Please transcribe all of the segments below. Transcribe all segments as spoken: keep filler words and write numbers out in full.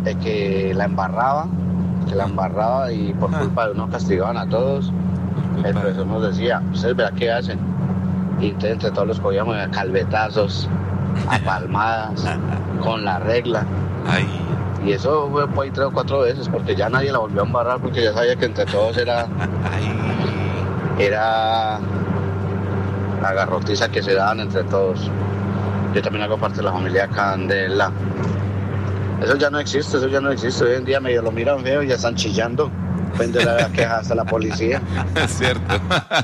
de que la embarraba, que la embarraba y por culpa de uno castigaban a todos. El profesor nos decía, ustedes verán qué hacen. Y entonces entre todos los cogíamos a calvetazos, a palmadas, con la regla. Ay. Y eso fue por ahí tres o cuatro veces, porque ya nadie la volvió a embarrar, porque ya sabía que entre todos era... Era la garrotiza que se daban entre todos. Yo también hago parte de la familia Candela. Eso ya no existe, eso ya no existe. Hoy en día medio lo miran feo y ya están chillando. Depende de la queja hasta la policía. Es cierto.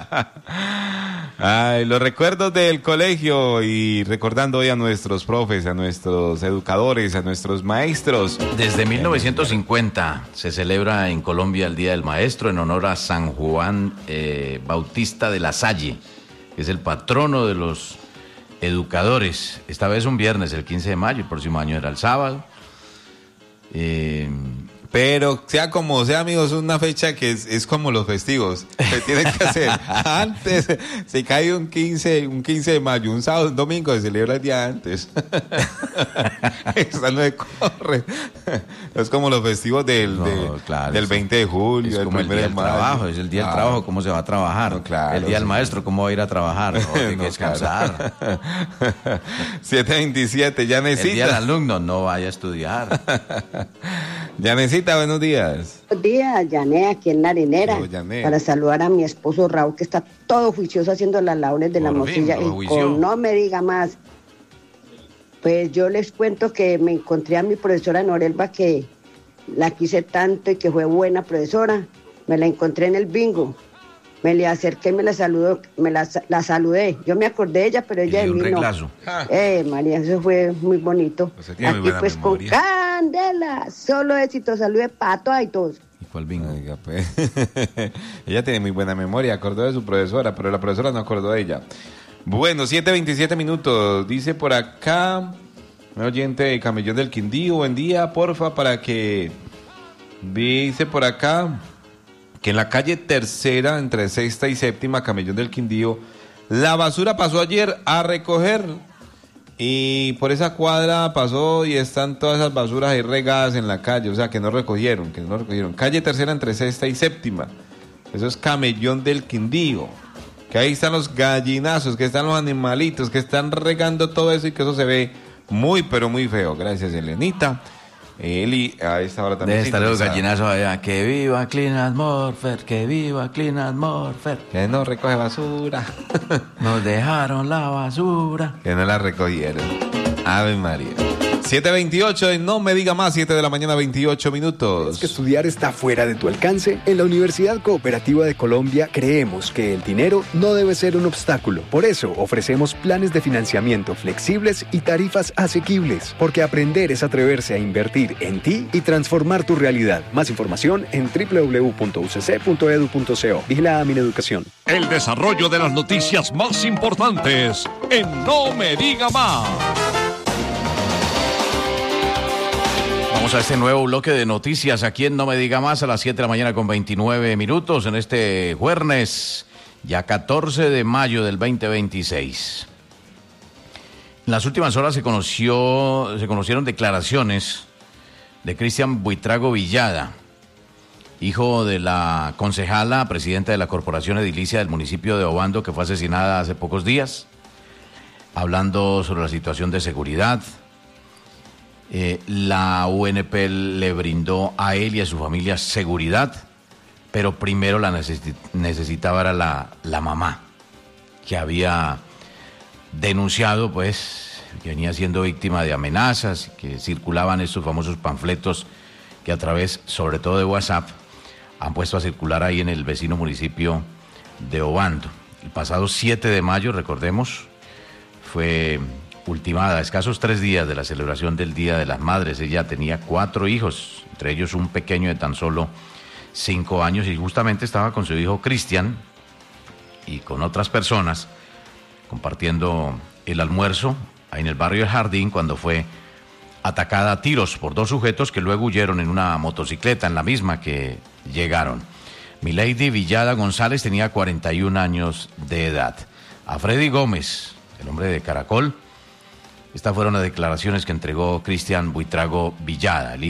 Ay, los recuerdos del colegio y recordando hoy a nuestros profes, a nuestros educadores, a nuestros maestros. Desde mil novecientos cincuenta se celebra en Colombia el Día del Maestro en honor a San Juan eh, Bautista de la Salle, que es el patrono de los educadores. Esta vez un viernes, el quince de mayo, el próximo año era el sábado. Eh... Pero sea como sea, amigos, una fecha que es, es como los festivos. Se tienen que hacer antes. Se cae un quince, un quince de mayo, un sábado, un domingo, se celebra el día antes. Esa no se corre. Es como los festivos del, No, de, claro, del eso veinte de julio, es del como el primero día de del mayo. trabajo, es el día del Ah. trabajo, cómo se va a trabajar. No, claro, el día del sí. maestro, cómo va a ir a trabajar. No, tiene que descansar. siete veintisiete, ya El día del necesita. alumno, no vaya a estudiar. Ya necesita, buenos días. Buenos días, Yané, aquí en la arenera, Oh, Yané. para saludar a mi esposo Raúl, que está todo juicioso haciendo las labores de la Por fin, morcilla, lo y juició. con no me diga más. Pues yo les cuento que me encontré a mi profesora Norelba, que la quise tanto y que fue buena profesora. Me la encontré en el bingo. Me le acerqué y me la saludó, me la, la saludé. Yo me acordé de ella, pero ella Y de un mí no. reglazo. Eh, María, eso fue muy bonito. Pues tiene muy Aquí buena pues memoria. con candela, solo éxito, salude para todas y todos. ¿Y cuál bingo? Oiga, pues. Ella tiene muy buena memoria, acordó de su profesora, pero la profesora no acordó de ella. Bueno, siete veintisiete minutos. Dice por acá, un oyente de Camellón del Quindío, buen día, porfa, para que... Dice por acá que en la calle Tercera, entre Sexta y Séptima, Camellón del Quindío, la basura pasó ayer a recoger y por esa cuadra pasó y están todas esas basuras ahí regadas en la calle, o sea que no recogieron, que no recogieron. Calle Tercera entre Sexta y Séptima, eso es Camellón del Quindío, que ahí están los gallinazos, que están los animalitos, que están regando todo eso y que eso se ve muy pero muy feo. Gracias, Elenita. Eli a esta hora también. Debe estar los sintonizada. gallinazos allá. Que viva Clean Atmosphere, que viva Clean Atmosphere. Que no recoge basura. Nos dejaron la basura. Que no la recogieron. Ave María. siete veintiocho, no me diga más, siete de la mañana, veintiocho minutos. ¿Es que estudiar está fuera de tu alcance? En la Universidad Cooperativa de Colombia creemos que el dinero no debe ser un obstáculo. Por eso ofrecemos planes de financiamiento flexibles y tarifas asequibles. Porque aprender es atreverse a invertir en ti y transformar tu realidad. Más información en doble u doble u doble u punto u c c punto e d u punto co. Vigila Mineducación. El desarrollo de las noticias más importantes en No Me Diga Más. Vamos a este nuevo bloque de noticias aquí en No Me Diga Más a las siete de la mañana con veintinueve minutos en este jueves, ya catorce de mayo del veinte veintiséis. En las últimas horas se conoció, se conocieron declaraciones de Cristian Buitrago Villada, hijo de la concejala, presidenta de la Corporación Edilicia del municipio de Obando, que fue asesinada hace pocos días, hablando sobre la situación de seguridad. Eh, la U N P le brindó a él y a su familia seguridad, pero primero la necesi- necesitaba era la, la mamá, que había denunciado, pues, que venía siendo víctima de amenazas, que circulaban estos famosos panfletos que a través, sobre todo de WhatsApp, han puesto a circular ahí en el vecino municipio de Obando. El pasado siete de mayo, recordemos, fue ultimada a escasos tres días de la celebración del Día de las Madres. Ella tenía cuatro hijos, entre ellos un pequeño de tan solo cinco años, y justamente estaba con su hijo Cristian y con otras personas compartiendo el almuerzo ahí en el barrio El Jardín, cuando fue atacada a tiros por dos sujetos que luego huyeron en una motocicleta, en la misma que llegaron. Milady Villada González tenía cuarenta y un años de edad. A Freddy Gómez, el hombre de Caracol, estas fueron las declaraciones que entregó Cristian Buitrago Villada, el